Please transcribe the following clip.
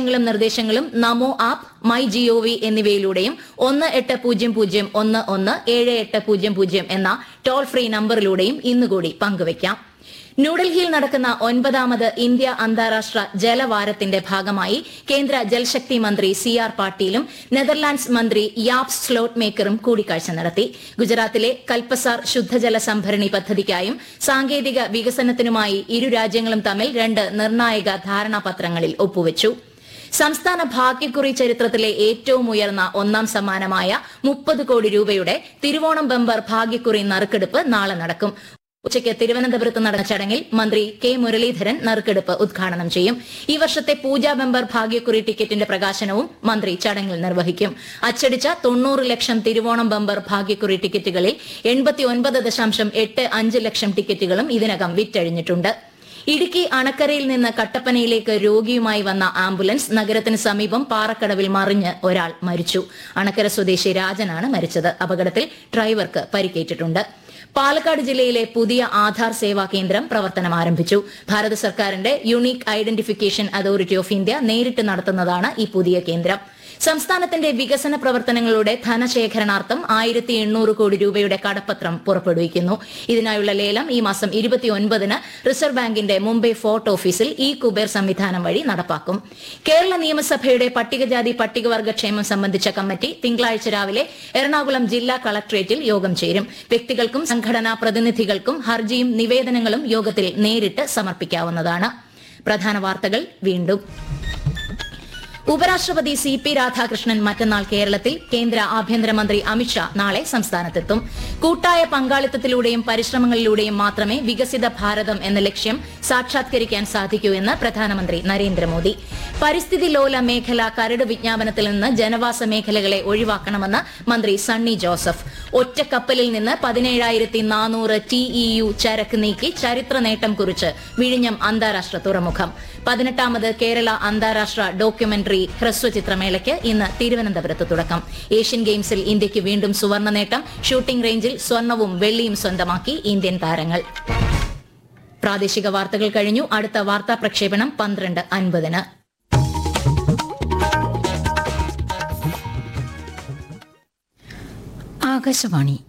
അഭിപ്രായങ്ങളും നിർദ്ദേശങ്ങളും നമോ app, my G O V എന്നിവയിലൂടെയും 1800117800 എന്ന ടോൾ ഫ്രീ നമ്പറിലൂടെയും ഇന്നുകൂടി പങ്കുവയ്ക്കാം. ന്യൂഡൽഹിയിൽ നടക്കുന്ന 9ാമത് ഇന്ത്യ അന്താരാഷ്ട്ര ജലവാരത്തിന്റെ ഭാഗമായി കേന്ദ്ര ജൽശക്തി മന്ത്രി CR പാട്ടീലും നെതർലാൻഡ്സ് മന്ത്രി യാപ്സ് സ്ലോട്ട് മേക്കറും കൂടിക്കാഴ്ച നടത്തി. ഗുജറാത്തിലെ കൽപ്പസാർ ശുദ്ധജല സംഭരണി പദ്ധതിക്കായും സാങ്കേതിക വികസനത്തിനുമായി ഇരു രാജ്യങ്ങളും തമ്മിൽ 2 നിർണായക ധാരണാപത്രങ്ങളിൽ ഒപ്പുവച്ചു. സംസ്ഥാന ഭാഗ്യക്കുറി ചരിത്രത്തിലെ ഏറ്റവും ഉയർന്ന 1ാം സമ്മാനമായ 30 കോടി രൂപയുടെ തിരുവോണം ബമ്പർ ഭാഗ്യക്കുറി നറുക്കെടുപ്പ് നാളെ നടക്കും. ഉച്ചയ്ക്ക് തിരുവനന്തപുരത്ത് നടന്ന ചടങ്ങിൽ മന്ത്രി കെ മുരളീധരൻ നറുക്കെടുപ്പ് ഉദ്ഘാടനം ചെയ്യും. ഈ വർഷത്തെ പൂജാ ബമ്പർ ഭാഗ്യക്കുറി ടിക്കറ്റിന്റെ പ്രകാശനവും മന്ത്രി ചടങ്ങിൽ നിർവഹിക്കും. അച്ചടിച്ച 90 ലക്ഷം തിരുവോണം ബമ്പർ ഭാഗ്യക്കുറി ടിക്കറ്റുകളിൽ 89.85 ലക്ഷം ടിക്കറ്റുകളും ഇതിനകം വിറ്റഴിഞ്ഞിട്ടുണ്ട്. ഇടുക്കി അണക്കരയിൽ നിന്ന് കട്ടപ്പനയിലേക്ക് രോഗിയുമായി വന്ന ആംബുലൻസ് നഗരത്തിന് സമീപം പാറക്കടവിൽ മറിഞ്ഞ് ഒരാൾ മരിച്ചു. അണക്കര സ്വദേശി രാജനാണ് മരിച്ചത്. അപകടത്തിൽ ഡ്രൈവർക്ക് പരിക്കേറ്റിട്ടുണ്ട്. പാലക്കാട് ജില്ലയിലെ പുതിയ ആധാർ സേവാ കേന്ദ്രം പ്രവർത്തനം ആരംഭിച്ചു. ഭാരത സർക്കാരിന്റെ unique identification authority of India നേരിട്ട് നടത്തുന്നതാണ് ഈ പുതിയ കേന്ദ്രം. സംസ്ഥാനത്തിന്റെ വികസന പ്രവർത്തനങ്ങളുടെ ധനശേഖരണാർത്ഥം 1800 കോടി രൂപയുടെ കടപ്പത്രം പുറപ്പെടുവിക്കുന്നു. ഇതിനായുള്ള ലേലം ഈ മാസം 29-ന് റിസർവ് ബാങ്കിന്റെ മുംബൈ ഫോർട്ട് ഓഫീസിൽ ഇ കുബേർ സംവിധാനം വഴി നടപ്പാക്കും. കേരള നിയമസഭയുടെ പട്ടികജാതി പട്ടികവർഗ ക്ഷേമം സംബന്ധിച്ച കമ്മിറ്റി തിങ്കളാഴ്ച രാവിലെ എറണാകുളം ജില്ലാ കളക്ടറേറ്റിൽ യോഗം ചേരും. വ്യക്തികൾക്കും സംഘടനാ പ്രതിനിധികൾക്കും ഹർജിയും നിവേദനങ്ങളും യോഗത്തിൽ നേരിട്ട് സമർപ്പിക്കാവുന്നതാണ്. പ്രധാന വാർത്തകൾ വീണ്ടും. ഉപരാഷ്ട്രപതി CP രാധാകൃഷ്ണൻ മറ്റന്നാൾ കേരളത്തിൽ. കേന്ദ്ര ആഭ്യന്തരമന്ത്രി അമിത്ഷാ നാളെ സംസ്ഥാനത്തെത്തും. കൂട്ടായ പങ്കാളിത്തത്തിലൂടെയും പരിശ്രമങ്ങളിലൂടെയും മാത്രമേ വികസിത ഭാരതം എന്ന ലക്ഷ്യം സാക്ഷാത്കരിക്കാൻ സാധിക്കൂ എന്ന് പ്രധാനമന്ത്രി നരേന്ദ്രമോദി. പരിസ്ഥിതി ലോല മേഖല കരട് വിജ്ഞാപനത്തിൽ നിന്ന് ജനവാസ മേഖലകളെ ഒഴിവാക്കണമെന്ന് മന്ത്രി സണ്ണി ജോസഫ്. ഒറ്റക്കപ്പലിൽ നിന്ന് 17,400 TEU ചരക്ക് നീക്കി ചരിത്ര നേട്ടം കുറിച്ച് വിഴിഞ്ഞം അന്താരാഷ്ട്ര തുറമുഖം. 18ാമത് കേരള അന്താരാഷ്ട്ര ഡോക്യുമെന്ററി ഹ്രസ്വചിത്രമേളയ്ക്ക് ഇന്ന് തിരുവനന്തപുരത്ത് തുടക്കം. ഏഷ്യൻ ഗെയിംസിൽ ഇന്ത്യയ്ക്ക് വീണ്ടും സുവർണ്ണ നേട്ടം. ഷൂട്ടിംഗ് റേഞ്ചിൽ സ്വർണവും വെള്ളിയും സ്വന്തമാക്കി ഇന്ത്യൻ താരങ്ങൾ. പ്രാദേശിക വാർത്തകൾ കഴിഞ്ഞു. അടുത്ത വാർത്താ പ്രക്ഷേപണം 12:50-ന്. ആകാശവാണി